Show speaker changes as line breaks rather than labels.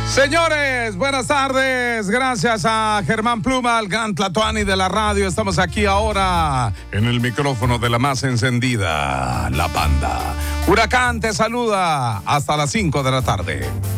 Señores, buenas tardes. Gracias a Germán Pluma, el gran Tlatoani de la radio. Estamos aquí ahora en el micrófono de la más encendida, la banda. Huracán te saluda hasta las 5 de la tarde.